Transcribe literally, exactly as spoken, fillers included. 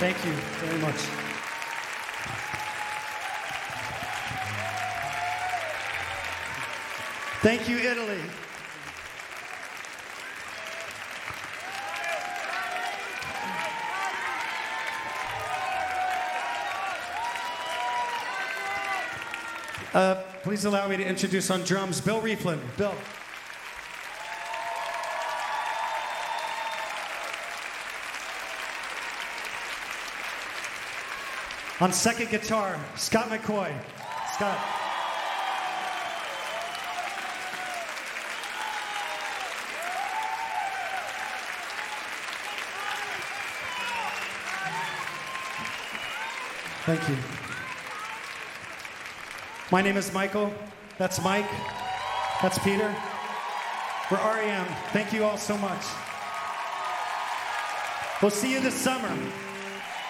Thank you very much. Thank you, Italy. Uh, please allow me to introduce on drums Bill Rieflin. Bill. On second guitar, Scott McCoy. Scott. Thank you. My name is Michael. That's Mike. That's Peter. We're R E M. Thank you all so much. We'll see you this summer.